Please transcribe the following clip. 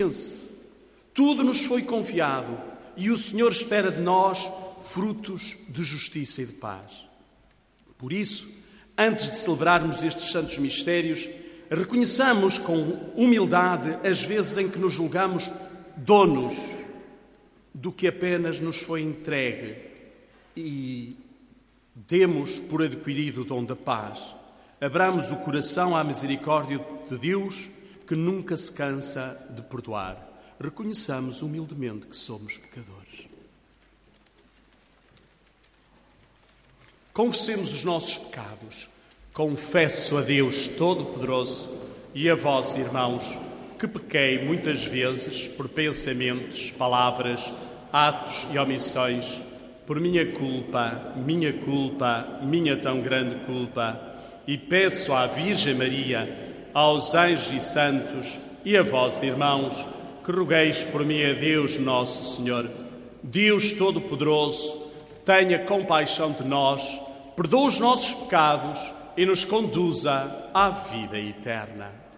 Tudo nos foi confiado e o Senhor espera de nós frutos de justiça e de paz. Por isso, antes de celebrarmos estes santos mistérios, reconheçamos com humildade as vezes em que nos julgamos donos do que apenas nos foi entregue e demos por adquirido o dom da paz. Abramos o coração à misericórdia de Deus, que nunca se cansa de perdoar. Reconheçamos humildemente que somos pecadores. Confessemos os nossos pecados. Confesso a Deus Todo-Poderoso e a vós, irmãos, que pequei muitas vezes por pensamentos, palavras, atos e omissões, por minha culpa, minha tão grande culpa, e peço à Virgem Maria, aos anjos e santos e a vós, irmãos, que rogueis por mim a Deus Nosso Senhor. Deus Todo-Poderoso, tenha compaixão de nós, perdoa os nossos pecados e nos conduza à vida eterna.